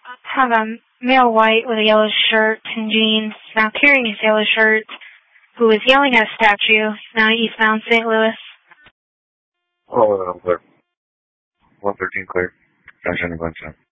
have a male white with a yellow shirt and jeans, now carrying his yellow shirt, who is yelling at a statue, now eastbound St. Louis. Oh, clear. 113 clear. Dash in a bunch of.